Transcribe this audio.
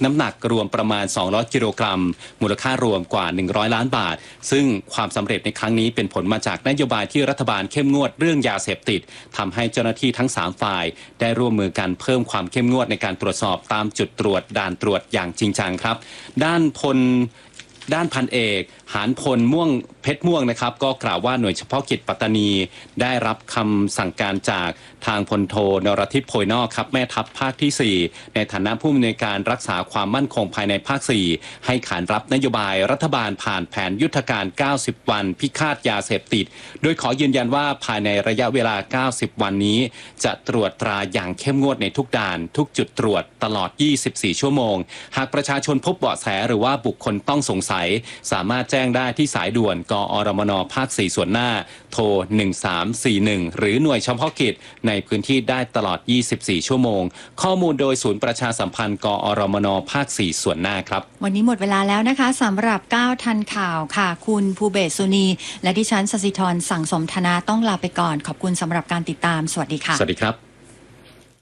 น้ำหนักรวมประมาณ200กิโลกรัมมูลค่ารวมกว่า100ล้านบาทซึ่งความสำเร็จในครั้งนี้เป็นผลมาจากนโยบายที่รัฐบาลเข้มงวดเรื่องยาเสพติดทำให้เจ้าหน้าที่ทั้ง3ฝ่ายได้ร่วมมือกันเพิ่มความเข้มงวดในการตรวจสอบตามจุดตรวจด่านตรวจอย่างจริงจังครับด้านพันเอกหานพลม่วงเพชรม่วงนะครับก็กล่าวว่าหน่วยเฉพาะกิจปัตตานีได้รับคำสั่งการจากทางพลโทนรทิพย์โพยนอกครับแม่ทัพภาคที่4ในฐานะผู้อำนวยการรักษาความมั่นคงภายในภาค4ให้ขานรับนโยบายรัฐบาลผ่านแผนยุทธการ90วันพิฆาตยาเสพติดโดยขอยืนยันว่าภายในระยะเวลา90วันนี้จะตรวจตราอย่างเข้มงวดในทุกด่านทุกจุดตรวจตลอด24ชั่วโมงหากประชาชนพบเบาะแสหรือว่าบุคคลต้องสงสัยสามารถแจ้งได้ที่สายด่วนกอรมนภาค4ส่วนหน้าโทร1341หรือหน่วยเฉพาะกิจในพื้นที่ได้ตลอด24ชั่วโมงข้อมูลโดยศูนย์ประชาสัมพันธ์กอรมนภาค4ส่วนหน้าครับวันนี้หมดเวลาแล้วนะคะสำหรับ9ทันข่าวค่ะคุณภูเบศสุนีและดิฉันสศิธรสั่งสมธนาต้องลาไปก่อนขอบคุณสำหรับการติดตามสวัสดีค่ะสวัสดีครับ